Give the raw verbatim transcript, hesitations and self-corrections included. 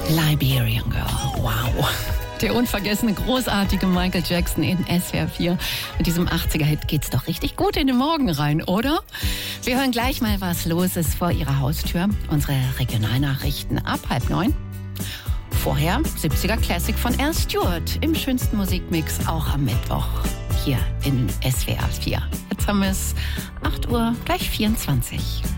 Liberian Girl, wow. Der unvergessene, großartige Michael Jackson in S W R vier. Mit diesem achtziger-Hit geht's doch richtig gut in den Morgen rein, oder? Wir hören gleich mal, was los ist vor Ihrer Haustür. Unsere Regionalnachrichten ab halb neun. Vorher siebziger Classic von Al Stewart im schönsten Musikmix, auch am Mittwoch hier in S W R vier. Jetzt haben wir es acht Uhr, gleich vierundzwanzig.